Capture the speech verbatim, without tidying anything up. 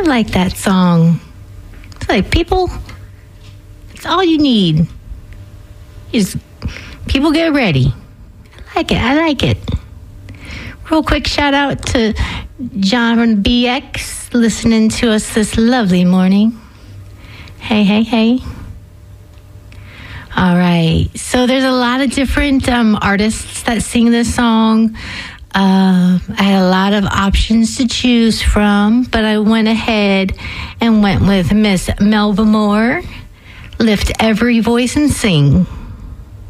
like that song. It's like, people, it's all you need. Is people get ready. I like it. I like it. Real quick shout out to John B X listening to us this lovely morning. Hey, hey, hey. All right. So there's a lot of different um, artists that sing this song. Uh, I had a lot of options to choose from, but I went ahead and went with Miss Melba Moore. Lift every voice and sing.